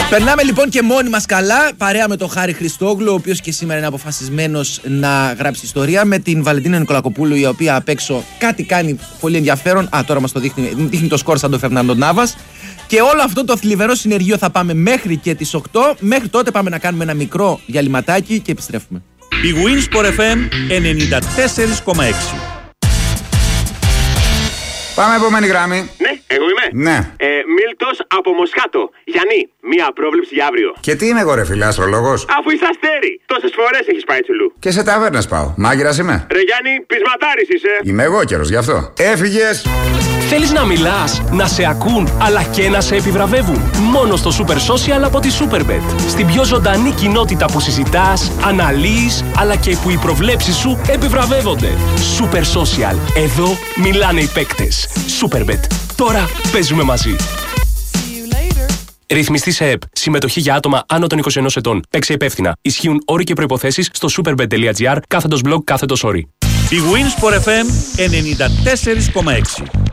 Περνάμε λοιπόν και μόνοι μας καλά, παρέα με τον Χάρη Χριστόγλου, ο οποίος και σήμερα είναι αποφασισμένος να γράψει ιστορία, με την Βαλεντίνα Νικολακοπούλου, η οποία απ' έξω κάτι κάνει πολύ ενδιαφέρον. Τώρα μας το δείχνει το σκορ σαν τον Φερνάντο Νάβας. Και όλο αυτό το θλιβερό συνεργείο θα πάμε μέχρι και τις 8. Μέχρι τότε πάμε να κάνουμε ένα μικρό διαλυματάκι και επιστρέφουμε. Η Winsport FM 94,6. Πάμε επόμενη γράμμη. Ναι, εγώ είμαι. Ναι. Μίλτος από Μοσχάτο. Γιάννη, μία πρόβλεψη για αύριο. Και τι είμαι εγώ, ρε φίλε, αστρολόγος? Αφού είσαι αστέρι, τόσες φορές έχεις πάει τσουλού. Και σε ταβέρνες πάω. Μάγειρας είμαι. Ρε Γιάννη, πεισματάρης είσαι. Είμαι εγώ καιρος γι' αυτό. Έφυγες. Θέλεις να μιλάς, να σε ακούν, αλλά και να σε επιβραβεύουν? Μόνο στο Super Social από τη Superbet. Στην πιο ζωντανή κοινότητα που συζητάς, αναλύεις, αλλά και που οι προβλέψεις σου επιβραβεύονται. Super Social. Εδώ μιλάνε οι παίκτες. Superbet. Τώρα παίζουμε μαζί. Ρυθμιστή σε ΕΠ. Συμμετοχή για άτομα άνω των 21 ετών. Παίξε υπεύθυνα. Ισχύουν όροι και προϋποθέσεις στο superbet.gr /blog/όροι. Η Winsport FM 94,6.